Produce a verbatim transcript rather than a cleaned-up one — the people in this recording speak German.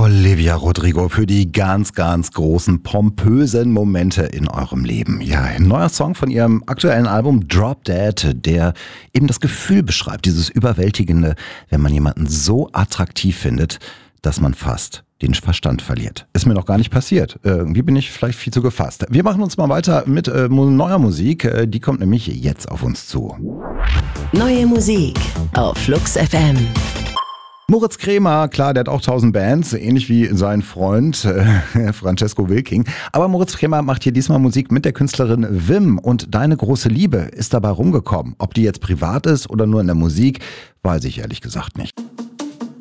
Olivia Rodrigo für die ganz, ganz großen, pompösen Momente in eurem Leben. Ja, ein neuer Song von ihrem aktuellen Album Drop Dead, der eben das Gefühl beschreibt, dieses Überwältigende, wenn man jemanden so attraktiv findet, dass man fast den Verstand verliert. Ist mir noch gar nicht passiert. Irgendwie bin ich vielleicht viel zu gefasst. Wir machen uns mal weiter mit äh, neuer Musik. Die kommt nämlich jetzt auf uns zu. Neue Musik auf Flux F M. Moritz Cremer, klar, der hat auch tausend Bands, ähnlich wie sein Freund äh, Francesco Wilking. Aber Moritz Cremer macht hier diesmal Musik mit der Künstlerin Wim und Deine große Liebe ist dabei rumgekommen. Ob die jetzt privat ist oder nur in der Musik, weiß ich ehrlich gesagt nicht.